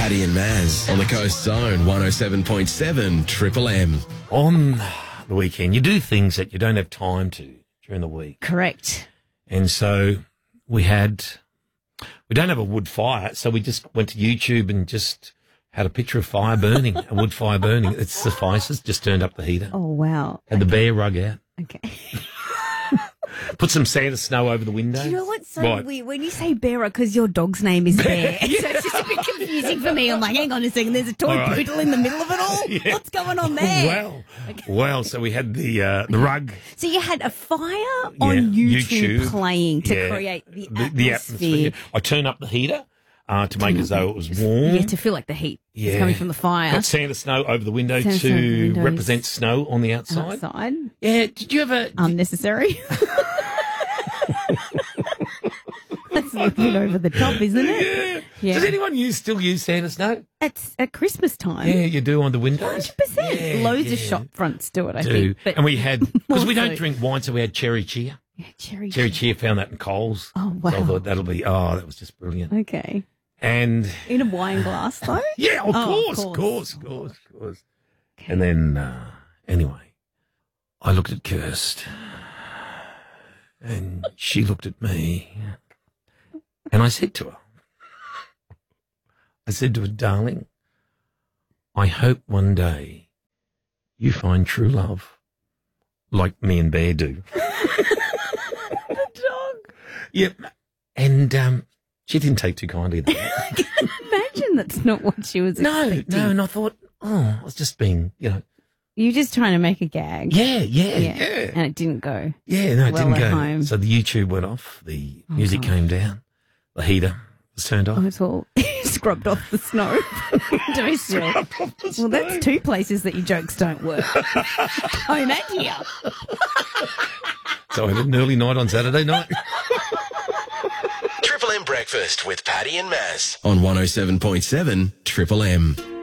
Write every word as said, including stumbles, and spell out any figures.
Paddy and Maz on the Coast Zone, one oh seven point seven Triple M. On the weekend, you do things that you don't have time to during the week. Correct. And so we had, we don't have a wood fire, so we just went to YouTube and just had a picture of fire burning, a wood fire burning. It suffices. Just turned up the heater. Oh, wow. Had the bear rug out. Okay. Put some Santa snow over the window. Do you know what's so Right. weird? When you say Bearer, because your dog's name is Bear, so it's just a bit confusing for me. I'm like, hang on a second, there's a toy All right. poodle in the middle of it all? Yeah. What's going on there? Well, well, so we had the uh, the rug. So you had a fire on Yeah, YouTube, YouTube. playing to Yeah. create the, the, the atmosphere. I turn up the heater uh, to make as though it was warm. Yeah, to feel like the heat is Yeah. coming from the fire. Got Santa snow over the window Santa snow over the to windows. represent snow on the outside. Outside. Yeah, did you ever... Unnecessary. That's a little bit over the top, isn't it? Yeah. Yeah. Does anyone use still use Santa snow? It's at Christmas time. Yeah, you do on the windows. one hundred percent. Yeah, Loads yeah. of shop fronts do it, I Do. think. But And we had, because we more don't so- drink wine, so we had cherry cheer. Yeah, cherry. Cherry cheer, found that in Coles. Oh, wow. So I thought that'll be, oh, that was just brilliant. Okay. And In a wine glass, though? yeah, of Oh, course, of of course. course, of course, of course. And then, uh, anyway, I looked at Kirst and she looked at me and I said to her, I said to her, darling, I hope one day you find true love like me and Bear do. The dog. Yep. And um, she didn't take too kindly to that. Imagine that's not what she was no, expecting. no, and I thought, oh, I was just being, you know, You're just trying to make a gag. yeah, yeah, Yeah. yeah. And it didn't go. Yeah, no, it well didn't at go. home. Oh, So the YouTube went off, the music gosh. came down, the heater was turned off. Oh, it's all scrubbed off the snow. To be still. Well, that's two places that your jokes don't work. Home and here. So I had an early night on Saturday night. Triple M Breakfast with Paddy and Maz on one oh seven point seven Triple M.